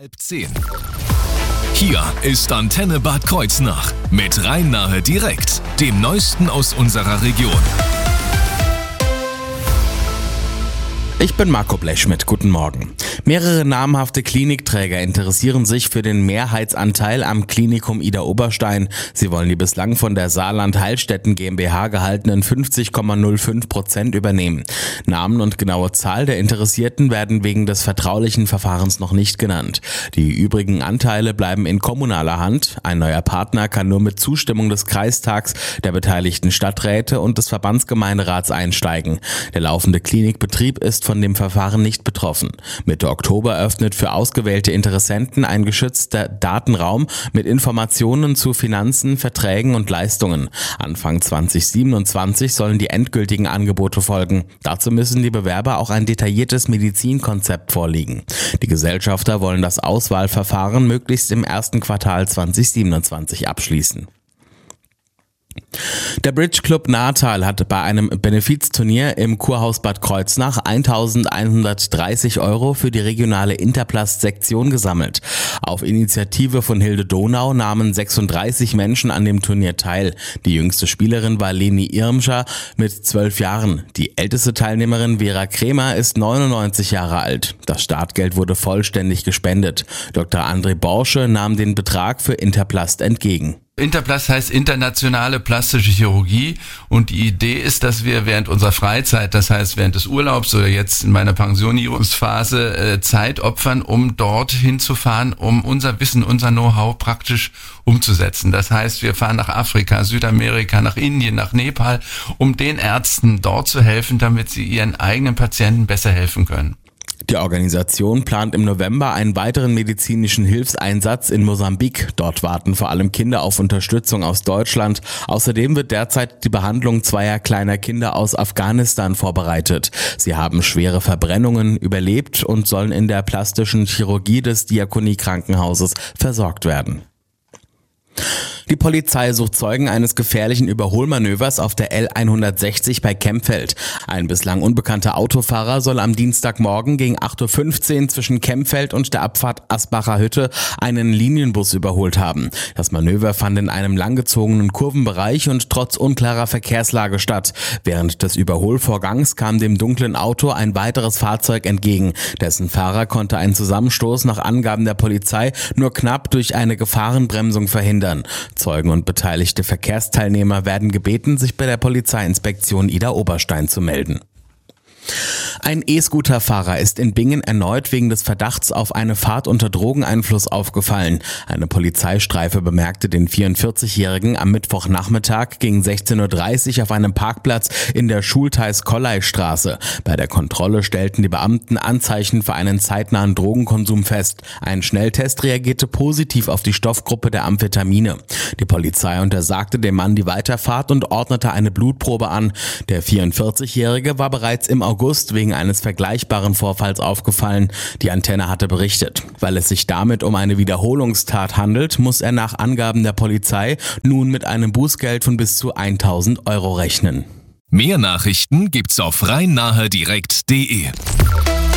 9:30. Hier ist Antenne Bad Kreuznach mit Rhein-Nahe direkt, dem Neuesten aus unserer Region. Ich bin Marco Blechschmidt, guten Morgen. Mehrere namhafte Klinikträger interessieren sich für den Mehrheitsanteil am Klinikum Idar-Oberstein. Sie wollen die bislang von der Saarland Heilstätten GmbH gehaltenen 50,05% übernehmen. Namen und genaue Zahl der Interessierten werden wegen des vertraulichen Verfahrens noch nicht genannt. Die übrigen Anteile bleiben in kommunaler Hand. Ein neuer Partner kann nur mit Zustimmung des Kreistags, der beteiligten Stadträte und des Verbandsgemeinderats einsteigen. Der laufende Klinikbetrieb ist von dem Verfahren nicht betroffen. Mitte Oktober öffnet für ausgewählte Interessenten ein geschützter Datenraum mit Informationen zu Finanzen, Verträgen und Leistungen. Anfang 2027 sollen die endgültigen Angebote folgen. Dazu müssen die Bewerber auch ein detailliertes Medizinkonzept vorlegen. Die Gesellschafter wollen das Auswahlverfahren möglichst im ersten Quartal 2027 abschließen. Der Bridge Club Natal hat bei einem Benefizturnier im Kurhaus Bad Kreuznach 1.130 € für die regionale Interplast-Sektion gesammelt. Auf Initiative von Hilde Donau nahmen 36 Menschen an dem Turnier teil. Die jüngste Spielerin war Leni Irmscher mit 12 Jahren. Die älteste Teilnehmerin Vera Kremer ist 99 Jahre alt. Das Startgeld wurde vollständig gespendet. Dr. André Borsche nahm den Betrag für Interplast entgegen. Interplast heißt internationale plastische Chirurgie und die Idee ist, dass wir während unserer Freizeit, das heißt während des Urlaubs oder jetzt in meiner Pensionierungsphase, Zeit opfern, um dorthin zu fahren, um unser Wissen, unser Know-how praktisch umzusetzen. Das heißt, wir fahren nach Afrika, Südamerika, nach Indien, nach Nepal, um den Ärzten dort zu helfen, damit sie ihren eigenen Patienten besser helfen können. Die Organisation plant im November einen weiteren medizinischen Hilfseinsatz in Mosambik. Dort warten vor allem Kinder auf Unterstützung aus Deutschland. Außerdem wird derzeit die Behandlung zweier kleiner Kinder aus Afghanistan vorbereitet. Sie haben schwere Verbrennungen überlebt und sollen in der plastischen Chirurgie des Diakonie-Krankenhauses versorgt werden. Die Polizei sucht Zeugen eines gefährlichen Überholmanövers auf der L160 bei Kempfeld. Ein bislang unbekannter Autofahrer soll am Dienstagmorgen gegen 8:15 Uhr zwischen Kempfeld und der Abfahrt Asbacher Hütte einen Linienbus überholt haben. Das Manöver fand in einem langgezogenen Kurvenbereich und trotz unklarer Verkehrslage statt. Während des Überholvorgangs kam dem dunklen Auto ein weiteres Fahrzeug entgegen. Dessen Fahrer konnte einen Zusammenstoß nach Angaben der Polizei nur knapp durch eine Gefahrenbremsung verhindern. Zeugen und beteiligte Verkehrsteilnehmer werden gebeten, sich bei der Polizeiinspektion Idar-Oberstein zu melden. Ein E-Scooter-Fahrer ist in Bingen erneut wegen des Verdachts auf eine Fahrt unter Drogeneinfluss aufgefallen. Eine Polizeistreife bemerkte den 44-Jährigen am Mittwochnachmittag gegen 16:30 Uhr auf einem Parkplatz in der Schultheiß-Kollei-Straße. Bei der Kontrolle stellten die Beamten Anzeichen für einen zeitnahen Drogenkonsum fest. Ein Schnelltest reagierte positiv auf die Stoffgruppe der Amphetamine. Die Polizei untersagte dem Mann die Weiterfahrt und ordnete eine Blutprobe an. Der 44-Jährige war bereits im August wegen eines vergleichbaren Vorfalls aufgefallen. Die Antenne hatte berichtet. Weil es sich damit um eine Wiederholungstat handelt, muss er nach Angaben der Polizei nun mit einem Bußgeld von bis zu 1.000 € rechnen. Mehr Nachrichten gibt's auf rhein-nahe direkt.de.